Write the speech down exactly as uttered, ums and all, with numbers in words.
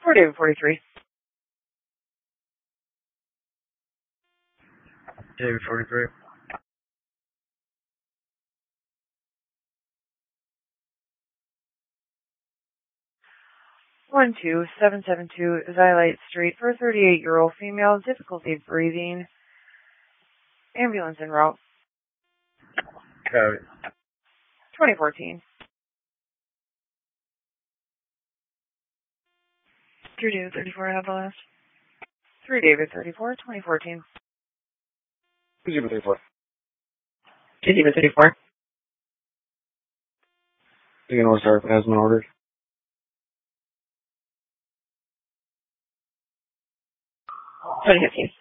For David forty-three. David forty-three. one two seven seven two Xylite Street for a thirty-eight-year-old female, difficulty breathing. Ambulance en route. Copy. twenty fourteen. three David thirty-four, I have the last. three David thirty-four, twenty fourteen. two David thirty-four. two David thirty-four. You can always start if it has been ordered. twenty fifteen.